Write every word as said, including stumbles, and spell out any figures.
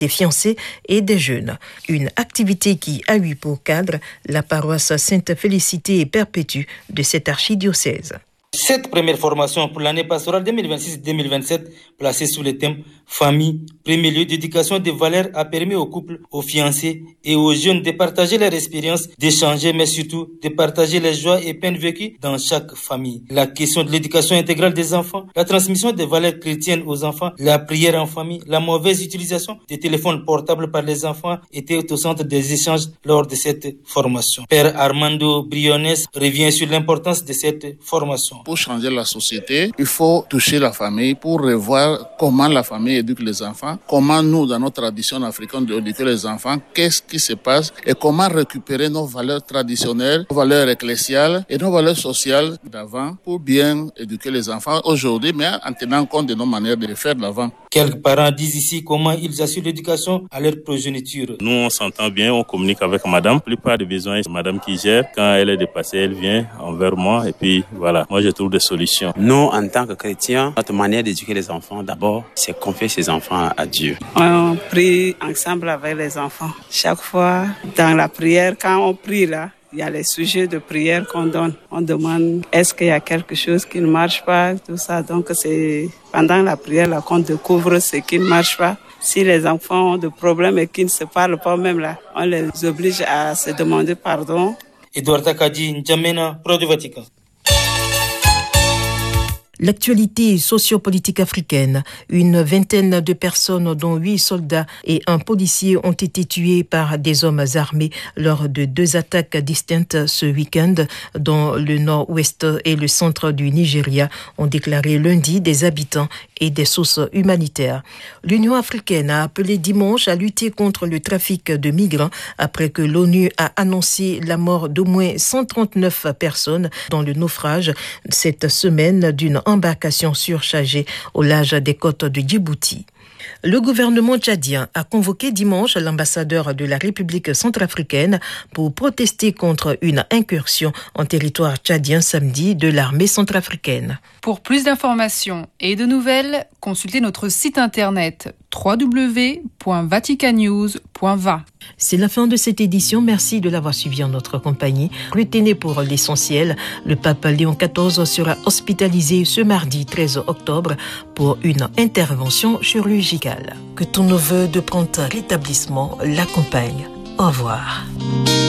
des fiancés et des jeunes. Une activité qui a eu pour cadre la paroisse Sainte-Félicité et Perpétue de cette archidiocèse. Cette première formation pour l'année pastorale deux mille vingt-six deux mille vingt-sept, placée sous le thème Famille, premier lieu d'éducation des valeurs, a permis aux couples, aux fiancés et aux jeunes de partager leur expérience, d'échanger, mais surtout de partager les joies et peines vécues dans chaque famille. La question de l'éducation intégrale des enfants, la transmission des valeurs chrétiennes aux enfants, la prière en famille, la mauvaise utilisation des téléphones portables par les enfants étaient au centre des échanges lors de cette formation. Père Armando Briones revient sur l'importance de cette formation. Pour changer la société, il faut toucher la famille pour revoir comment la famille éduque les enfants, comment nous, dans notre tradition africaine, d'éduquer les enfants, qu'est-ce qui se passe et comment récupérer nos valeurs traditionnelles, nos valeurs ecclésiales et nos valeurs sociales d'avant pour bien éduquer les enfants aujourd'hui, mais en tenant compte de nos manières de le faire d'avant. Quelques parents disent ici comment ils assurent l'éducation à leur progéniture. Nous, on s'entend bien, on communique avec madame. La plupart des besoins, c'est madame qui gère. Quand elle est dépassée, elle vient envers moi et puis voilà, moi je trouve des solutions. Nous, en tant que chrétiens, notre manière d'éduquer les enfants, d'abord, c'est confier ses enfants à Dieu. On prie ensemble avec les enfants. Chaque fois, dans la prière, quand on prie là, il y a les sujets de prière qu'on donne. On demande est-ce qu'il y a quelque chose qui ne marche pas, tout ça. Donc c'est pendant la prière là qu'on découvre ce qui ne marche pas. Si les enfants ont des problèmes et qu'ils ne se parlent pas même là, on les oblige à se demander pardon. Edouard Takadi, N'Djamena, Pro du Vatican. L'actualité sociopolitique africaine. Une vingtaine de personnes, dont huit soldats et un policier, ont été tués par des hommes armés lors de deux attaques distinctes ce week-end dans le nord-ouest et le centre du Nigeria, ont déclaré lundi des habitants et des sources humanitaires. L'Union africaine a appelé dimanche à lutter contre le trafic de migrants après que l'ONU a annoncé la mort d'au moins cent trente-neuf personnes dans le naufrage cette semaine d'une embarcation surchargée au large des côtes de Djibouti. Le gouvernement tchadien a convoqué dimanche l'ambassadeur de la République centrafricaine pour protester contre une incursion en territoire tchadien samedi de l'armée centrafricaine. Pour plus d'informations et de nouvelles, consultez notre site internet w w w point vatican news point v a. C'est la fin de cette édition. Merci de l'avoir suivi en notre compagnie. Retenez pour l'essentiel, le pape Léon quatorze sera hospitalisé ce mardi treize octobre pour une intervention chirurgicale. Que ton neveu de prompt rétablissement l'accompagne. Au revoir.